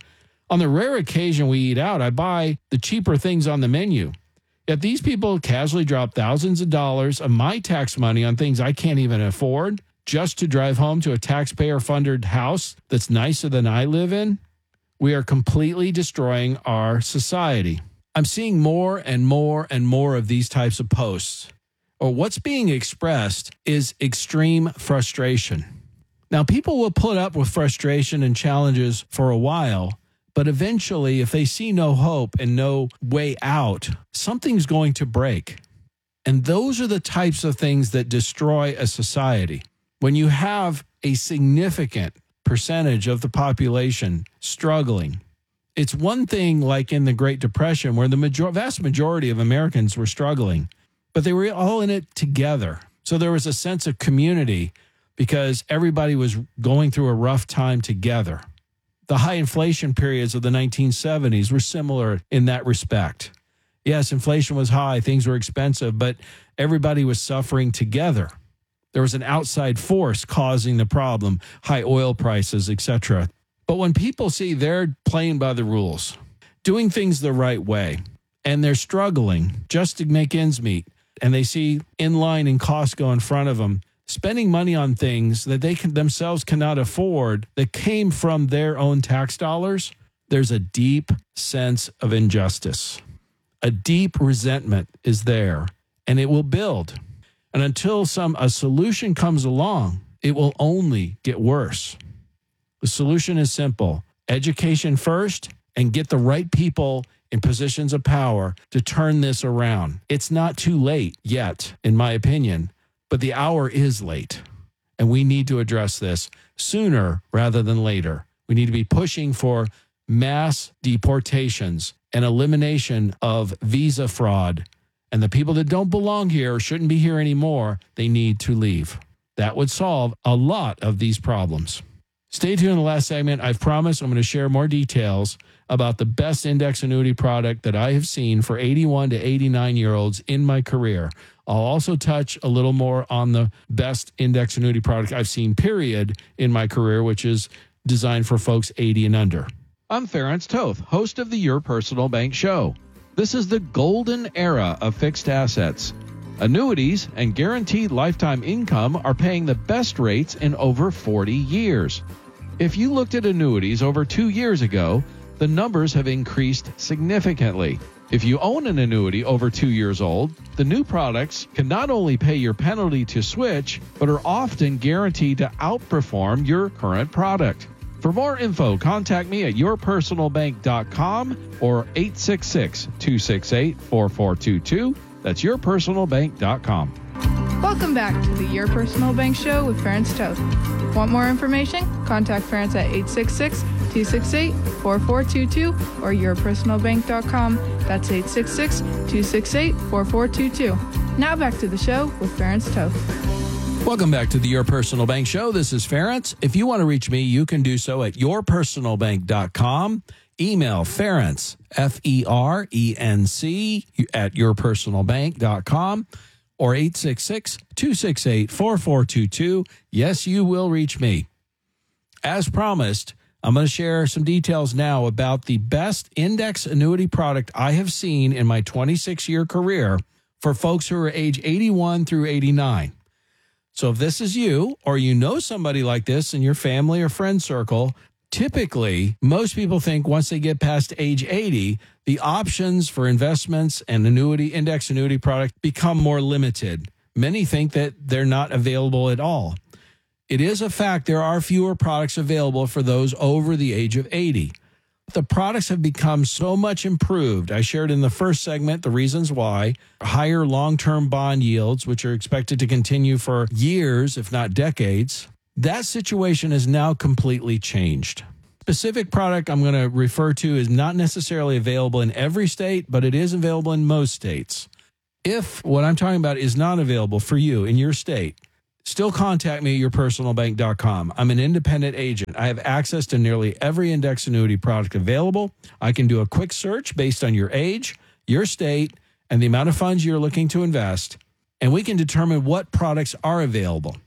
On the rare occasion we eat out, I buy the cheaper things on the menu. Yet these people casually drop thousands of dollars of my tax money on things I can't even afford just to drive home to a taxpayer-funded house that's nicer than I live in. We are completely destroying our society. I'm seeing more and more and more of these types of posts. Or what's being expressed is extreme frustration. Now, people will put up with frustration and challenges for a while, but eventually, if they see no hope and no way out, something's going to break. And those are the types of things that destroy a society. When you have a significant percentage of the population struggling, it's one thing like in the Great Depression where the major- vast majority of Americans were struggling, but they were all in it together. So there was a sense of community because everybody was going through a rough time together. The high inflation periods of the nineteen seventies were similar in that respect. Yes, inflation was high, things were expensive, but everybody was suffering together. There was an outside force causing the problem, high oil prices, et cetera. But when people see they're playing by the rules, doing things the right way, and they're struggling just to make ends meet, and they see inline and Costco in front of them, spending money on things that they can, themselves cannot afford that came from their own tax dollars, there's a deep sense of injustice. A deep resentment is there, and it will build. And until some a solution comes along, it will only get worse. The solution is simple. Education first, and get the right people in positions of power to turn this around. It's not too late yet, in my opinion. But the hour is late, and we need to address this sooner rather than later. We need to be pushing for mass deportations and elimination of visa fraud. And the people that don't belong here or shouldn't be here anymore, they need to leave. That would solve a lot of these problems. Stay tuned in the last segment. I've promised I'm going to share more details about the best index annuity product that I have seen for eighty-one to eighty-nine-year-olds in my career. I'll also touch a little more on the best index annuity product I've seen, period, in my career, which is designed for folks eighty and under. I'm Ference Toth, host of the Your Personal Bank Show. This is the golden era of fixed assets. Annuities and guaranteed lifetime income are paying the best rates in over forty years. If you looked at annuities over two years ago, the numbers have increased significantly. If you own an annuity over two years old, the new products can not only pay your penalty to switch, but are often guaranteed to outperform your current product. For more info, contact me at your personal bank dot com or eight six six, two six eight, four four two two. That's your personal bank dot com. Welcome back to the Your Personal Bank Show with Ference Toth. Want more information? Contact Ference at eight six six, two six eight, four four two two or your personal bank dot com. That's eight six six, two six eight, four four two two. Now back to the show with Ference Toth. Welcome back to the Your Personal Bank Show. This is Ference. If you want to reach me, you can do so at your personal bank dot com. Email Ference, F E R E N C, at your personal bank dot com or eight six six, two six eight, four four two two. Yes, you will reach me. As promised, I'm going to share some details now about the best index annuity product I have seen in my twenty-six-year career for folks who are age eighty-one through eighty-nine. So if this is you, or you know somebody like this in your family or friend circle, typically, most people think once they get past age eighty, the options for investments and annuity, index annuity product become more limited. Many think that they're not available at all. It is a fact there are fewer products available for those over the age of eighty. The products have become so much improved. I shared in the first segment the reasons why. Higher long-term bond yields, which are expected to continue for years, if not decades. That situation is now completely changed. Specific product I'm going to refer to is not necessarily available in every state, but it is available in most states. If what I'm talking about is not available for you in your state, still contact me at your personal bank dot com. I'm an independent agent. I have access to nearly every index annuity product available. I can do a quick search based on your age, your state, and the amount of funds you're looking to invest, and we can determine what products are available.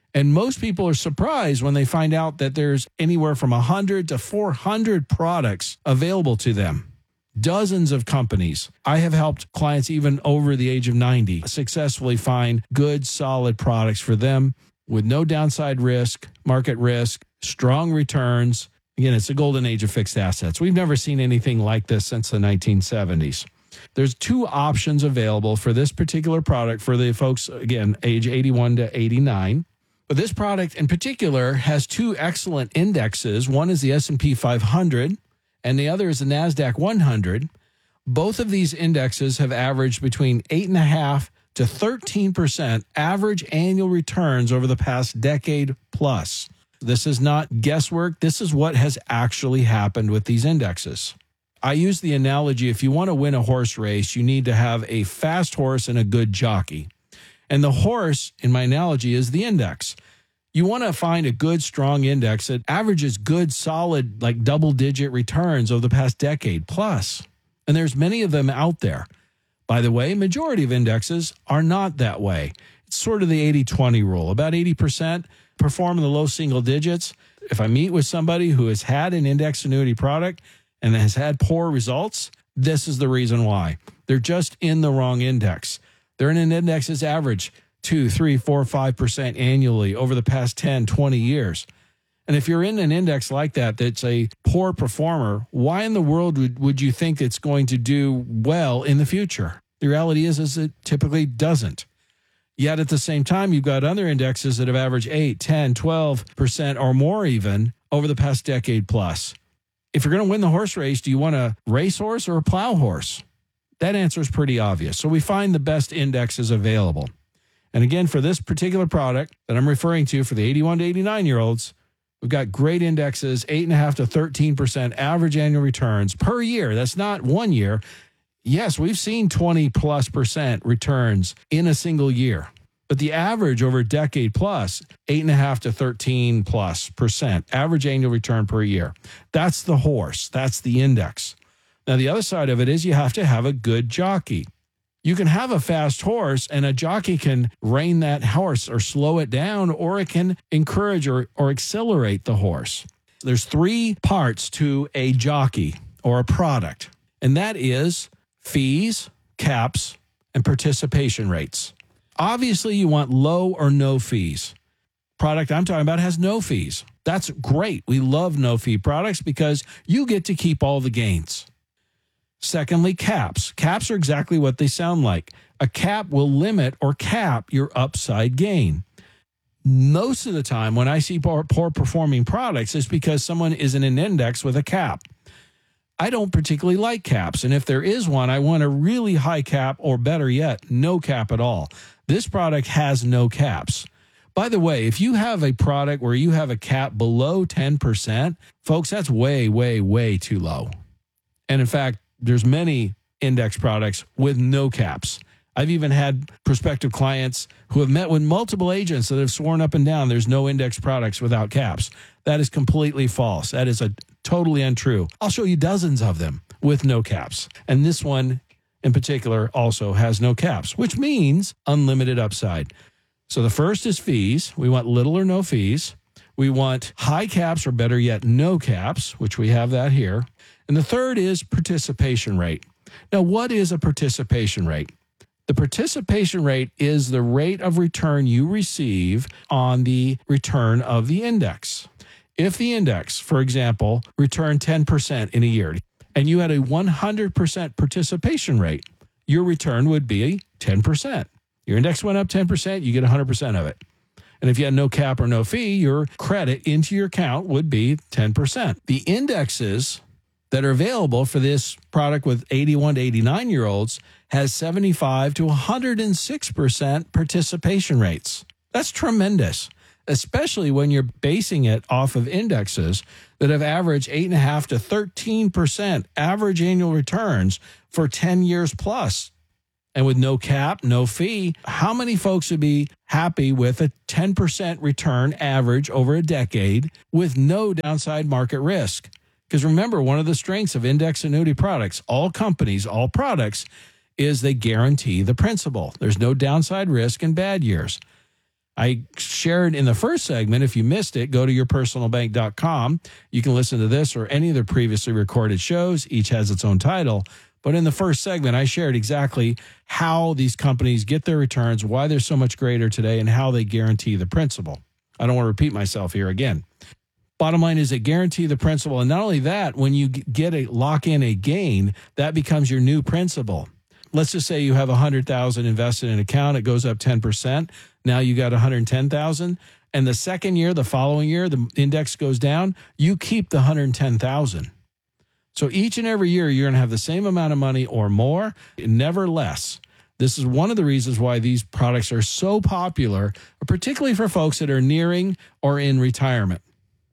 And most people are surprised when they find out that there's anywhere from one hundred to four hundred products available to them. Dozens of companies. I have helped clients even over the age of ninety successfully find good, solid products for them with no downside risk, market risk, strong returns. Again, it's a golden age of fixed assets. We've never seen anything like this since the nineteen seventies. There's two options available for this particular product for the folks, again, age eighty-one to eighty-nine. But this product in particular has two excellent indexes. One is the S and P five hundred, and the other is the NASDAQ one hundred. Both of these indexes have averaged between eight point five to thirteen percent average annual returns over the past decade plus. This is not guesswork. This is what has actually happened with these indexes. I use the analogy, if you want to win a horse race, you need to have a fast horse and a good jockey. And the horse, in my analogy, is the index. You want to find a good, strong index that averages good, solid, like double-digit returns over the past decade plus. And there's many of them out there. By the way, majority of indexes are not that way. It's sort of the eighty twenty rule. About eighty percent perform in the low single digits. If I meet with somebody who has had an index annuity product and has had poor results, this is the reason why. They're just in the wrong index. They're in an index that's average two, three, four, five percent annually over the past ten, twenty years. And if you're in an index like that, that's a poor performer, why in the world would, would you think it's going to do well in the future? The reality is, is it typically doesn't. Yet at the same time, you've got other indexes that have averaged eight, ten, twelve percent or more even over the past decade plus. If you're going to win the horse race, do you want a racehorse or a plow horse? That answer is pretty obvious. So we find the best indexes available. And again, for this particular product that I'm referring to for the eighty-one to eighty-nine-year-olds, we've got great indexes, eight point five to thirteen percent average annual returns per year. That's not one year. Yes, we've seen twenty plus percent returns in a single year. But the average over a decade plus, eight point five to thirteen plus percent average annual return per year. That's the horse. That's the index. Now, the other side of it is you have to have a good jockey. You can have a fast horse and a jockey can rein that horse or slow it down, or it can encourage or, or accelerate the horse. There's three parts to a jockey or a product, and that is fees, caps, and participation rates. Obviously, you want low or no fees. Product I'm talking about has no fees. That's great. We love no-fee products because you get to keep all the gains. Secondly, caps. Caps are exactly what they sound like. A cap will limit or cap your upside gain. Most of the time when I see poor, poor performing products, it's because someone is in an index with a cap. I don't particularly like caps, and if there is one, I want a really high cap, or better yet, no cap at all. This product has no caps. By the way, if you have a product where you have a cap below ten percent, folks, that's way, way, way too low. And in fact, there's many index products with no caps. I've even had prospective clients who have met with multiple agents that have sworn up and down there's no index products without caps. That is completely false. That is a totally untrue. I'll show you dozens of them with no caps. And this one in particular also has no caps, which means unlimited upside. So the first is fees. We want little or no fees. We want high caps, or better yet, no caps, which we have that here. And the third is participation rate. Now, what is a participation rate? The participation rate is the rate of return you receive on the return of the index. If the index, for example, returned ten percent in a year, and you had a one hundred percent participation rate, your return would be ten percent. Your index went up ten percent, you get one hundred percent of it. And if you had no cap or no fee, your credit into your account would be ten percent. The indexes that are available for this product with eighty-one to eighty-nine-year-olds has seventy-five to one hundred six percent participation rates. That's tremendous, especially when you're basing it off of indexes that have averaged eight point five to thirteen percent average annual returns for ten years plus. And with no cap, no fee, how many folks would be happy with a ten percent return average over a decade with no downside market risk? Because remember, one of the strengths of index annuity products, all companies, all products, is they guarantee the principal. There's no downside risk in bad years. I shared in the first segment. If you missed it, go to your personal bank dot com. You can listen to this or any of the previously recorded shows. Each has its own title. But in the first segment, I shared exactly how these companies get their returns, why they're so much greater today, and how they guarantee the principal. I don't want to repeat myself here again. Bottom line is they guarantee the principal. And not only that, when you get a lock in a gain, that becomes your new principal. Let's just say you have one hundred thousand dollars invested in an account. It goes up ten percent. Now you got one hundred ten thousand dollars. And the second year, the following year, the index goes down. You keep the one hundred ten thousand dollars. So each and every year, you're going to have the same amount of money or more, never less. This is one of the reasons why these products are so popular, particularly for folks that are nearing or in retirement.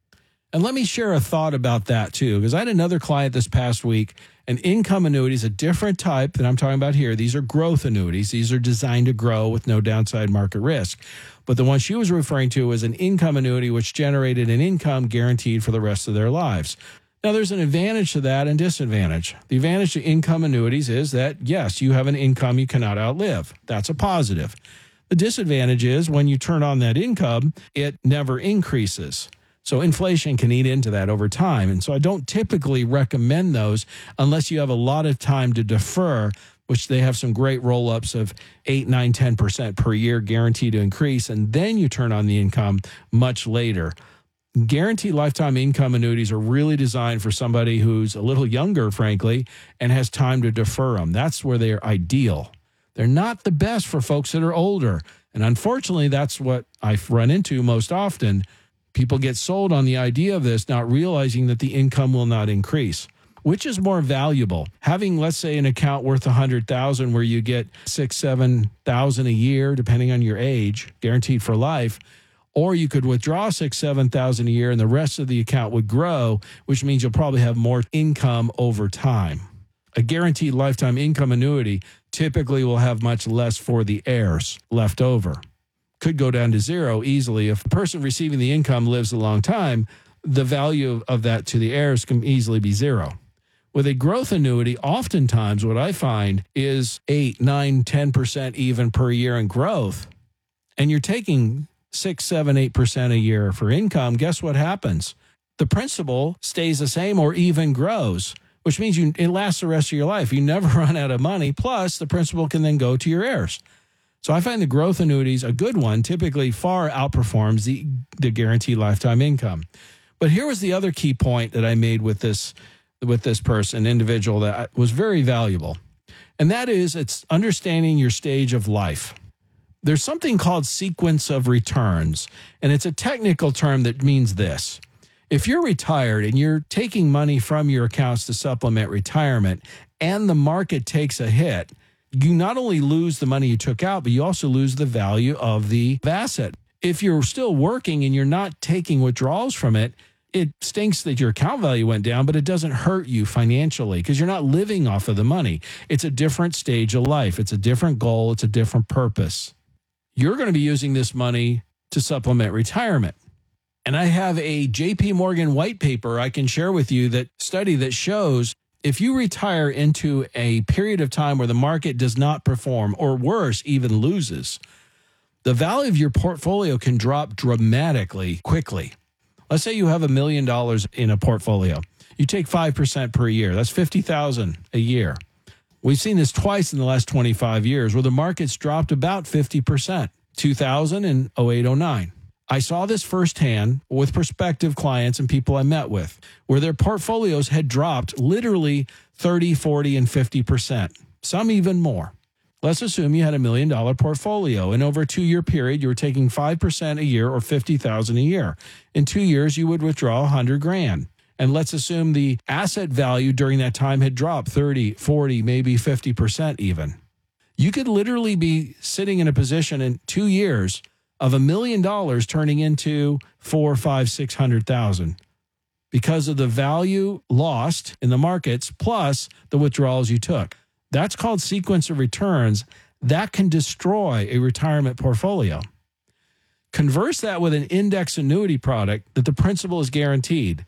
And let me share a thought about that too, because I had another client this past week. An income annuity is a different type that I'm talking about here. These are growth annuities. These are designed to grow with no downside market risk. But the one she was referring to was an income annuity, which generated an income guaranteed for the rest of their lives. Now, there's an advantage to that and disadvantage. The advantage to income annuities is that, yes, you have an income you cannot outlive. That's a positive. The disadvantage is when you turn on that income, it never increases. So inflation can eat into that over time. And so I don't typically recommend those unless you have a lot of time to defer, which they have some great roll-ups of eight, nine, ten percent per year guaranteed to increase. And then you turn on the income much later. Guaranteed lifetime income annuities are really designed for somebody who's a little younger, frankly, and has time to defer them. That's where they're ideal. They're not the best for folks that are older. And unfortunately, that's what I run into most often. People get sold on the idea of this, not realizing that the income will not increase. Which is more valuable? Having, let's say, an account worth one hundred thousand dollars where you get six, seven thousand dollars a year, depending on your age, guaranteed for life. Or you could withdraw six, seven thousand a year, and the rest of the account would grow, which means you'll probably have more income over time. A guaranteed lifetime income annuity typically will have much less for the heirs left over. Could go down to zero easily. If the person receiving the income lives a long time, the value of that to the heirs can easily be zero. With a growth annuity, oftentimes what I find is eight, nine, ten percent even per year in growth, and you're taking six, seven, eight percent a year for income. Guess what happens? The principal stays the same or even grows, which means you it lasts the rest of your life. You never run out of money. Plus, the principal can then go to your heirs. So I find the growth annuities, a good one, typically far outperforms the, the guaranteed lifetime income. But here was the other key point that I made with this, with this person, individual, that was very valuable. And that is, it's understanding your stage of life. There's something called sequence of returns, and it's a technical term that means this. If you're retired and you're taking money from your accounts to supplement retirement and the market takes a hit, you not only lose the money you took out, but you also lose the value of the asset. If you're still working and you're not taking withdrawals from it, it stinks that your account value went down, but it doesn't hurt you financially because you're not living off of the money. It's a different stage of life. It's a different goal. It's a different purpose. You're going to be using this money to supplement retirement. And I have a J P Morgan white paper I can share with you, that study that shows if you retire into a period of time where the market does not perform, or worse, even loses, the value of your portfolio can drop dramatically quickly. Let's say you have a million dollars in a portfolio. You take five percent per year. That's fifty thousand dollars a year. We've seen this twice in the last twenty-five years where the market's dropped about fifty percent, two thousand and oh eight, oh nine. I saw this firsthand with prospective clients and people I met with, where their portfolios had dropped literally thirty, forty, and fifty percent, some even more. Let's assume you had a million dollar portfolio, and over a two-year period, you were taking five percent a year or fifty thousand a year. In two years, you would withdraw one hundred grand. And let's assume the asset value during that time had dropped thirty, forty, maybe fifty percent even. You could literally be sitting in a position in two years of a million dollars turning into four, five, six hundred thousand because of the value lost in the markets plus the withdrawals you took. That's called sequence of returns. That can destroy a retirement portfolio. Converse that with an index annuity product that the principal is guaranteed.